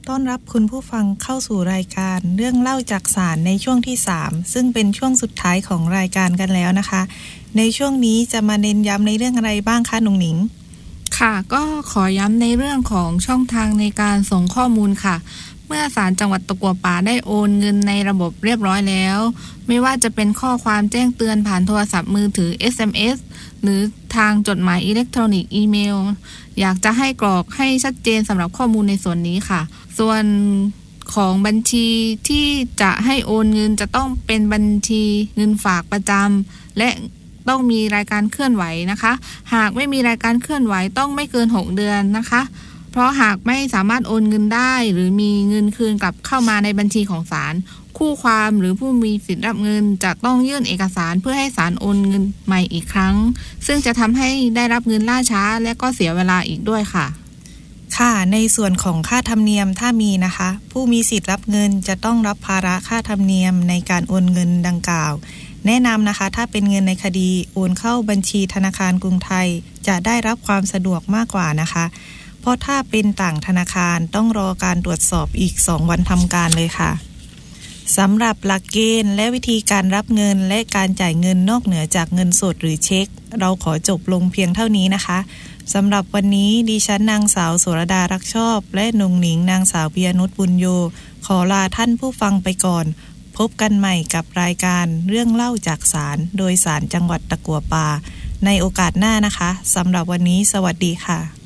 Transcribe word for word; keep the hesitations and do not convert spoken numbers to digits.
ต้อนรับคุณผู้ฟังเข้าสู่รายการเรื่องเล่าจากศาลในช่วงที่สามซึ่งเป็นช่วงสุดท้ายของรายการกันแล้วนะคะในช่วงนี้จะมาเน้นย้ำในเรื่องอะไรบ้างคะนุงหนิงค่ะก็ขอย้ำในเรื่องของช่องทางในการส่งข้อมูลค่ะเมื่อศาลจังหวัดตะกั่วป่าได้โอนเงินในระบบเรียบร้อยแล้วไม่ว่าจะเป็นข้อความแจ้งเตือนผ่านโทรศัพท์มือถือ เอส เอ็ม เอส หรือทางจดหมายอิเล็กทรอนิกส์อีเมลอยากจะให้กรอกให้ชัดเจนสำหรับข้อมูลในส่วนนี้ค่ะส่วนของบัญชีที่จะให้โอนเงินจะต้องเป็นบัญชีเงินฝากประจำและต้องมีรายการเคลื่อนไหวนะคะหากไม่มีรายการเคลื่อนไหวต้องไม่เกินหกเดือนนะคะเพราะหากไม่สามารถโอนเงินได้หรือมีเงินคืนกลับเข้ามาในบัญชีของศาลคู่ความหรือผู้มีสิทธิ์รับเงินจะต้องยื่นเอกสารเพื่อให้ศาลโอนเงินใหม่อีกครั้งซึ่งจะทำให้ได้รับเงินล่าช้าและก็เสียเวลาอีกด้วยค่ะค่ะในส่วนของค่าธรรมเนียมถ้ามีนะคะผู้มีสิทธิ์รับเงินจะต้องรับภาระค่าธรรมเนียมในการโอนเงินดังกล่าวแนะนำนะคะถ้าเป็นเงินในคดีโอนเข้าบัญชีธนาคารกรุงไทยจะได้รับความสะดวกมากกว่านะคะเพราะถ้าเป็นต่างธนาคารต้องรอการตรวจสอบอีกสองวันทำการเลยค่ะสำหรับหลักเกณฑ์และวิธีการรับเงินและการจ่ายเงินนอกเหนือจากเงินสดหรือเช็คเราขอจบลงเพียงเท่านี้นะคะสำหรับวันนี้ดิฉันนางสาวโสรดารักชอบและนุงหนิงนางสาวปิยนุชบุญโยขอลาท่านผู้ฟังไปก่อนพบกันใหม่กับรายการเรื่องเล่าจากศาลโดยศาลจังหวัดตะกั่วป่าในโอกาสหน้านะคะสำหรับวันนี้สวัสดีค่ะ